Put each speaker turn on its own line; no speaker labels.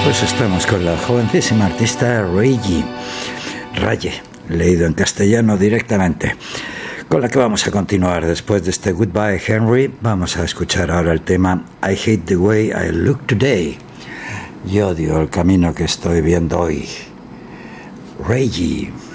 Pues estamos con la jovencísima artista Raye, leído en castellano directamente, con la que vamos a continuar después de este Goodbye Henry. Vamos a escuchar ahora el tema I Hate the Way I Look Today. Yo odio el camino que estoy viendo hoy. Raye.